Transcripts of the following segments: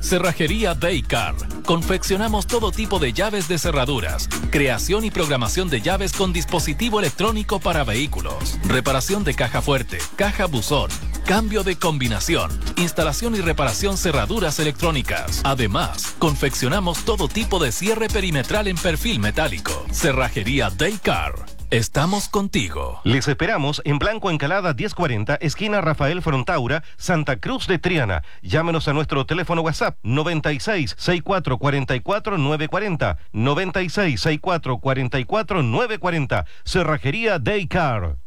Cerrajería Daycar. Confeccionamos todo tipo de llaves de cerraduras, creación y programación de llaves con dispositivo electrónico para vehículos, reparación de caja fuerte, caja buzón, cambio de combinación, instalación y reparación cerraduras electrónicas. Además, confeccionamos todo tipo de cierre perimetral en perfil metálico. Cerrajería Daycar. Estamos contigo. Les esperamos en Blanco Encalada 1040, esquina Rafael Frontaura, Santa Cruz de Triana. Llámenos a nuestro teléfono WhatsApp 96 64 44 940, 96 64 44 940. Cerrajería Daycar.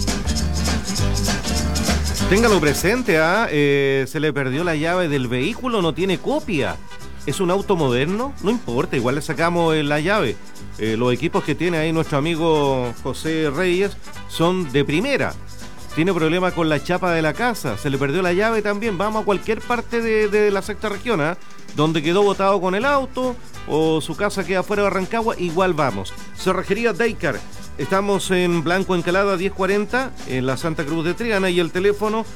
Téngalo presente, se le perdió la llave del vehículo, no tiene copia. ¿Es un auto moderno? No importa, igual le sacamos la llave. Los equipos que tiene ahí nuestro amigo José Reyes son de primera. Tiene problema con la chapa de la casa, se le perdió la llave también. Vamos a cualquier parte de la sexta región, donde quedó botado con el auto o su casa queda fuera de Rancagua, igual vamos. Cerrajería Daycar. Estamos en Blanco Encalada 1040, en la Santa Cruz de Triana, y el teléfono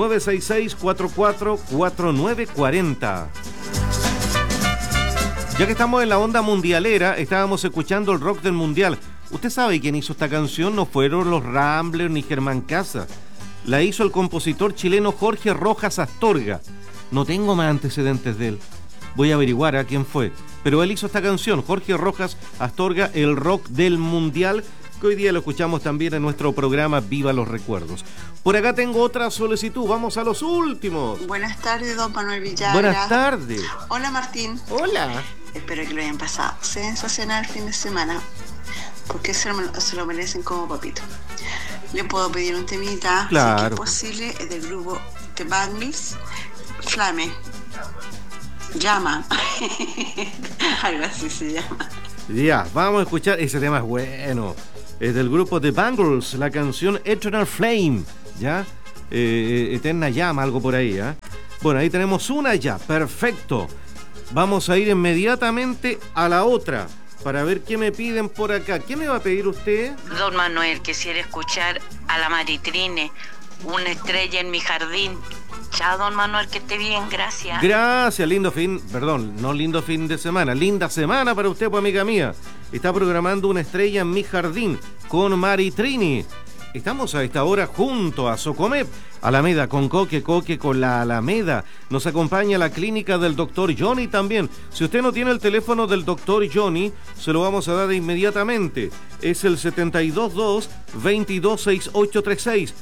966-44-4940. Ya que estamos en la onda mundialera, estábamos escuchando el rock del mundial. ¿Usted sabe quién hizo esta canción? No fueron los Ramblers ni Germán Casa. La hizo el compositor chileno Jorge Rojas Astorga. No tengo más antecedentes de él. Voy a averiguar a quién fue. Pero él hizo esta canción, Jorge Rojas Astorga, el rock del mundial, que hoy día lo escuchamos también en nuestro programa Viva los Recuerdos. Por acá tengo otra solicitud, vamos a los últimos. Buenas tardes, don Manuel Villagra. Buenas tardes. Hola, Martín. Hola. Espero que lo hayan pasado sensacional el fin de semana, porque se lo merecen como papito. Le puedo pedir un temita, claro, si es posible, es del grupo The Bangles, Flame. Llama. Algo así se llama. Ya, vamos a escuchar, ese tema es bueno. Es del grupo The Bangles, la canción Eternal Flame, ¿ya? Eterna llama, algo por ahí, ¿eh? Bueno, ahí tenemos una ya, perfecto. Vamos a ir inmediatamente a la otra para ver qué me piden por acá. ¿Qué me va a pedir usted? Don Manuel, quisiera escuchar a la Maritrine, Una estrella en mi jardín. Chao, don Manuel, que esté bien, gracias. Gracias, lindo fin de semana, linda semana para usted, pues, amiga mía. Está programando Una estrella en mi jardín con Maritrini. Estamos a esta hora junto a Socomep, Alameda con Coque con la Alameda. Nos acompaña la clínica del doctor Johnny también. Si usted no tiene el teléfono del doctor Johnny, se lo vamos a dar inmediatamente. Es el 722-226836.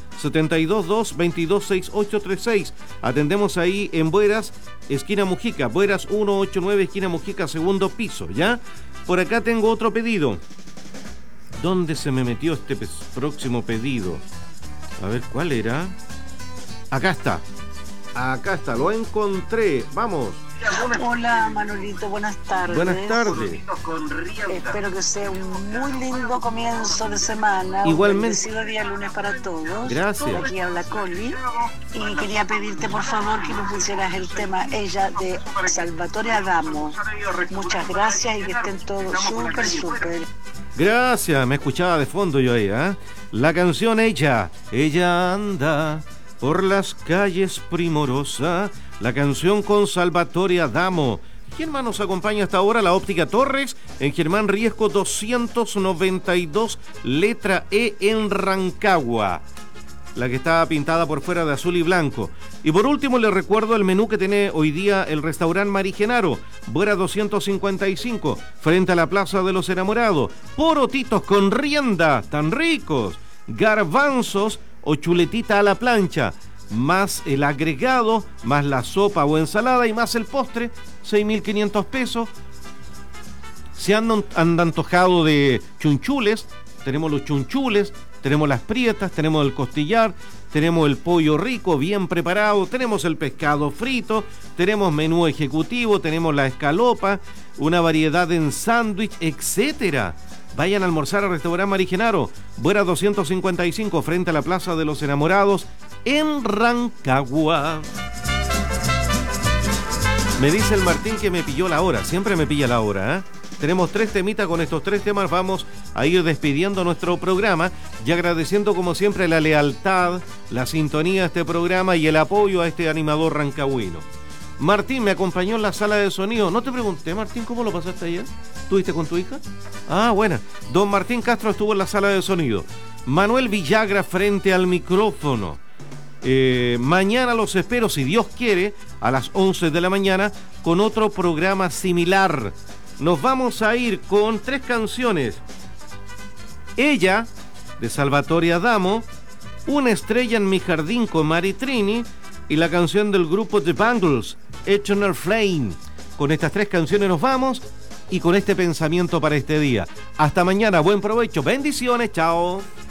722-226836. Atendemos ahí en Bueras, esquina Mujica. Bueras 189, esquina Mujica, segundo piso, ¿ya? Por acá tengo otro pedido. ¿Dónde se me metió este próximo pedido? A ver, ¿cuál era? Acá está, lo encontré. Vamos. Hola, Manolito, buenas tardes. Buenas tardes. Espero que sea un muy lindo comienzo de semana. Igualmente. Un bendecido día lunes para todos. Gracias. Aquí habla Coli. Y quería pedirte, por favor, que me pusieras el tema Ella de Salvatore Adamo. Muchas gracias y que estén todos súper. Gracias, me escuchaba de fondo yo ahí, ¿eh? La canción Ella anda por las calles Primorosa, la canción con Salvatore Adamo. ¿Quién más nos acompaña hasta ahora? La Óptica Torres, en Germán Riesco 292, letra E, en Rancagua. La que está pintada por fuera de azul y blanco. Y por último les recuerdo el menú que tiene hoy día el restaurante Mari Genaro, Buera 255, frente a la Plaza de los Enamorados. Porotitos con rienda, tan ricos. Garbanzos o chuletita a la plancha, más el agregado, más la sopa o ensalada y más el postre, 6.500 pesos. Se han antojado de chunchules, tenemos los chunchules, tenemos las prietas, tenemos el costillar, tenemos el pollo rico, bien preparado, tenemos el pescado frito, tenemos menú ejecutivo, tenemos la escalopa, una variedad en sándwich, etcétera. Vayan a almorzar al restaurante Mari Genaro, Buera 255, frente a la Plaza de los Enamorados, en Rancagua. Me dice el Martín que me pilló la hora, siempre me pilla la hora, ¿eh? Tenemos 3 temitas, con estos 3 temas vamos a ir despidiendo nuestro programa y agradeciendo como siempre la lealtad, la sintonía a este programa y el apoyo a este animador rancagüino. Martín me acompañó en la sala de sonido. No te pregunté, Martín, ¿cómo lo pasaste ayer? ¿Estuviste con tu hija? Ah, buena. Don Martín Castro estuvo en la sala de sonido. Manuel Villagra frente al micrófono. Mañana los espero, si Dios quiere, a las 11 de la mañana con otro programa similar. Nos vamos a ir con 3 canciones. Ella, de Salvatore Adamo, Una estrella en mi jardín con Maritrini y la canción del grupo The Bangles, Eternal Flame. Con estas 3 canciones nos vamos y con este pensamiento para este día. Hasta mañana, buen provecho, bendiciones, chao.